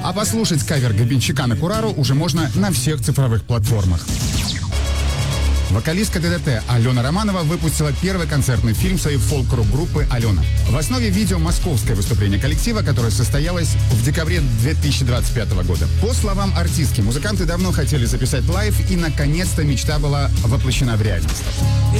А послушать кавер Гребенщика на Курару уже можно на всех цифровых платформах. Вокалистка ДДТ Алена Романова выпустила первый концертный фильм своей фолк-рок группы «Алена». В основе видео московское выступление коллектива, которое состоялось в декабре 2025 года. По словам артистки, музыканты давно хотели записать лайв, и наконец-то мечта была воплощена в реальность.